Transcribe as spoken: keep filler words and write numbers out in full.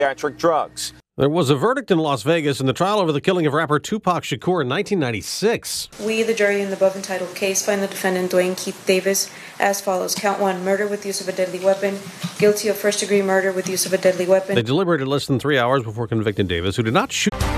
psychiatric drugs. There was a verdict in Las Vegas in the trial over the killing of rapper Tupac Shakur in nineteen ninety-six. We, the jury in the above entitled case, find the defendant Dwayne Keith Davis as follows. Count one, murder with use of a deadly weapon. Guilty of first-degree murder with use of a deadly weapon. They deliberated less than three hours before convicting Davis, who did not shoot.